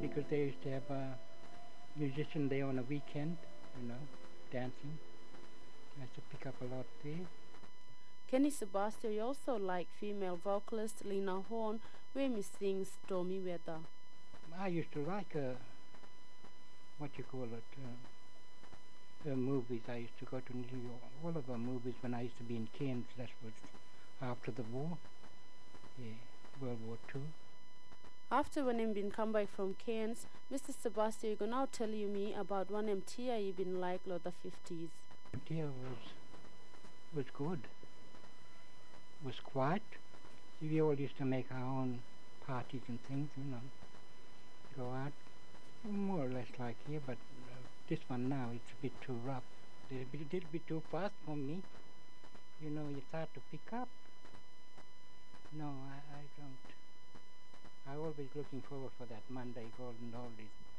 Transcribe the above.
because they used to have a musician there on a weekend, dancing. I used to pick up a lot there. Kenny Sebastian also liked female vocalist Lena Horne when he sings Stormy Weather. I used to like movies. I used to go to New York, all of our movies when I used to be in Cairns. That was after the war, World War II. After when you've been come back from Cairns, Mr. Sebastian, you can now tell me about one MTI you've been like of the 50s. MTI was good. Was quiet. We all used to make our own parties and things, go out, more or less like here, but this one now, it's a bit too rough. It's a little bit too fast for me. It's hard to pick up. No, I don't. I'm always looking forward for that Monday Golden Oldies.